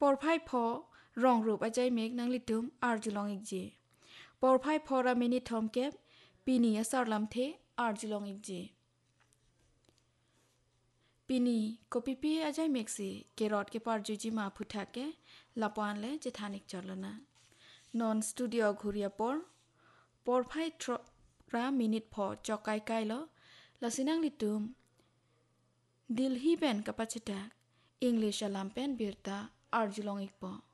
ปอร์ไพ่พอรองรูปอาใจเมกนังลิตุมอาร์จุลองอีกเจปอร์ไพ่พอรามินิทอมเก็บปีนี้สารลำเทอาร์จุลองอีกเจปีนี้ก็ปีอาใจเมกสิเกรอดเกปาร์จูจิมาพุทธะเกลาปานเลเจธานิกจอลนะนอนสตูดิโอคุริยาปอร์ไพ่ทรามินิทพอจอกไกลลอลาสินังลิตุมดิลฮีเบนกับปัจจักอังกฤษลำเป็นเบียร์ตาอาร์จุลองอีกปอ